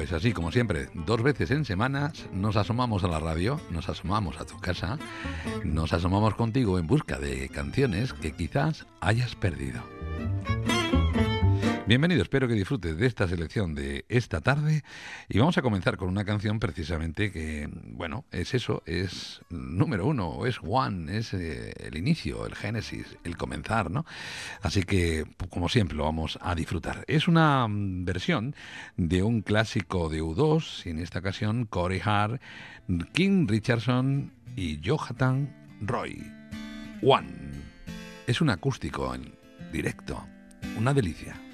Pues así como siempre, 2 veces en semanas nos asomamos a la radio, nos asomamos a tu casa, nos asomamos contigo en busca de canciones que quizás hayas perdido. Bienvenido, espero que disfrutes de esta selección de esta tarde y vamos a comenzar con una canción precisamente que, bueno, es eso, es número uno, es one, es el inicio, el génesis, el comenzar, ¿no? Así que, como siempre, lo vamos a disfrutar. Es una versión de un clásico de U2, y en esta ocasión Corey Hart, King Richardson y Jonathan Roy. One. Es un acústico en directo, una delicia.